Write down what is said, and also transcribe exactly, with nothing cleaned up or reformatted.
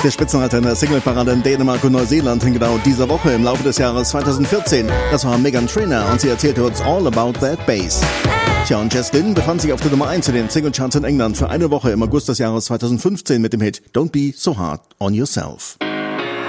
Der Spitzenreiter in der Singleparade in Dänemark und Neuseeland in genau dieser Woche im Laufe des Jahres zweitausendvierzehn. Das war Meghan Trainor und sie erzählte uns all about that bass. Tja, und Jess Glynne befand sich auf der Nummer eins in den Singlecharts in England für eine Woche im August des Jahres zweitausendfünfzehn mit dem Hit Don't Be So Hard on Yourself.